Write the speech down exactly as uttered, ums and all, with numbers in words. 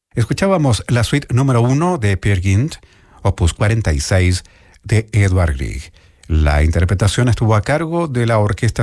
Escuchábamos la suite número uno de Peer Gynt, opus cuarenta y seis de Edvard Grieg. La interpretación estuvo a cargo de la Orquesta